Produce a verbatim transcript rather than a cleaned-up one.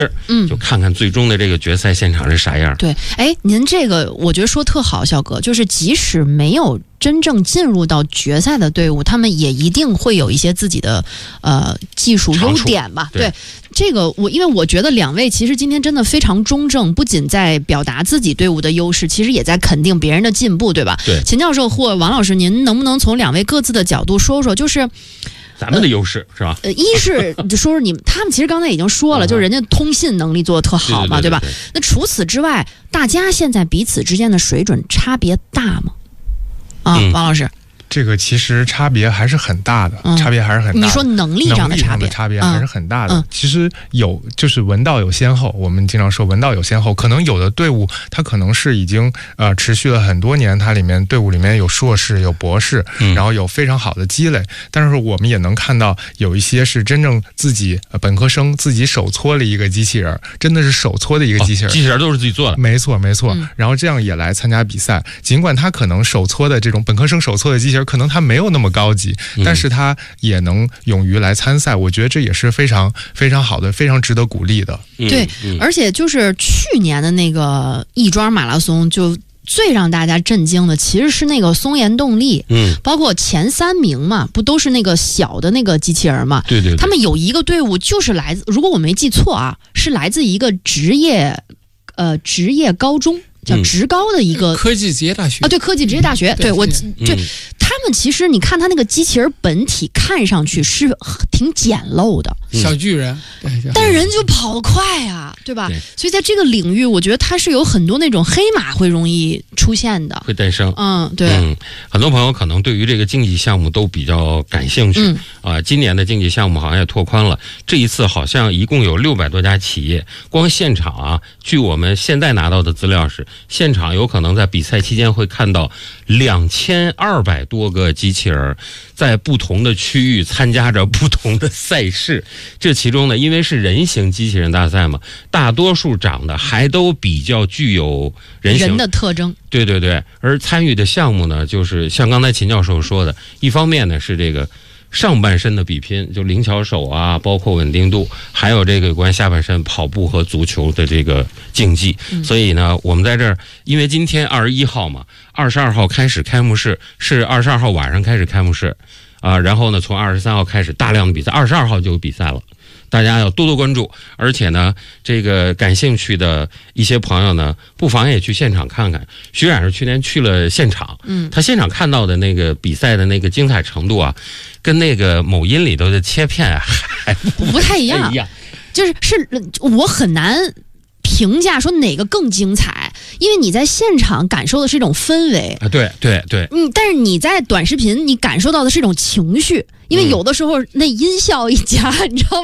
嗯， 就看看最终的这个决赛现场是啥样。 对，哎，您这个我觉得说特好，肖哥，就是即使没有真正进入到决赛的队伍，他们也一定会有一些自己的呃技术优点吧？ 对， 对，这个我因为我觉得两位其实今天真的非常中正，不仅在表达自己队伍的优势，其实也在肯定别人的进步，对吧？ 对， 秦教授或王老师，您能不能从两位各自的角度说说，就是咱们的优势、呃、是吧？ 呃，一是就说说你们，他们其实刚才已经说了，就是人家通信能力做得特好嘛， 对, 对, 对, 对, 对吧？那除此之外，大家现在彼此之间的水准差别大吗？啊，嗯、王老师。 这个其实差别还是很大的， 嗯、 差别还是很大的。 你说能力上的差别， 差别还是很大的。 嗯、 其实有就是文道有先后，我们经常说文道有先后。可能有的队伍它可能是已经呃持续了很多年，它里面队伍里面有硕士、有博士， 嗯、 然后有非常好的积累。但是我们也能看到有一些是真正自己、呃、本科生自己手搓了一个机器人，真的是手搓的一个机器人， 哦、机器人都是自己做的。 没错没错、 嗯。 然后这样也来参加比赛，尽管他可能手搓的这种本科生手搓的机器人，可能他没有那么那么高级，但是他也能勇于来参赛，我觉得这也是非常非常好的，非常值得鼓励的。 对， 嗯、 而且就是去年的那个亦庄马拉松，就最让大家震惊的其实是那个松岩动力， 嗯， 包括前三名嘛，不都是那个小的那个机器人嘛？ 对 对, 对， 他们有一个队伍就是来自，如果我没记错啊，是来自一个职业呃职业高中。叫职高的一个、 嗯、科技职业大学啊，对，科技职业大学，对, 对我就、 嗯、 他们其实你看他那个机器人本体看上去是挺简陋的， 小巨人， 嗯、但是人就跑得快啊，对吧？ 对， 所以在这个领域，我觉得它是有很多那种黑马会容易出现的， 会诞生。 嗯，对， 嗯，很多朋友可能对于这个竞技项目都比较感兴趣、 嗯、 啊。今年的竞技项目好像也拓宽了，这一次好像一共有六百多家企业，光现场啊，据我们现在拿到的资料是。现场有可能在比赛期间会看到两千二百多个机器人在不同的区域参加着不同的赛事。这其中呢，因为是人形机器人大赛嘛，大多数长得还都比较具有人形人的特征。 对对对，而参与的项目呢，就是像刚才秦教授说的，一方面呢是这个。上半身的比拼，就灵巧手啊，包括稳定度，还有这个有关下半身跑步和足球的这个竞技。 嗯、 所以呢，我们在这儿，因为今天二十一号嘛，二十二号开始开幕式，是二十二号晚上开始开幕式，啊、呃，然后呢，从二十三号开始大量的比赛，二十二号就有比赛了。大家要多多关注，而且呢，这个感兴趣的一些朋友呢，不妨也去现场看看。徐冉是去年去了现场， 嗯，他现场看到的那个比赛的那个精彩程度啊，跟那个某音里头的切片啊还不, 不太一样，就是是我很难评价说哪个更精彩，因为你在现场感受的是一种氛围啊，对对对， 嗯，但是你在短视频你感受到的是一种情绪，因为有的时候那音效一加，你知道吗？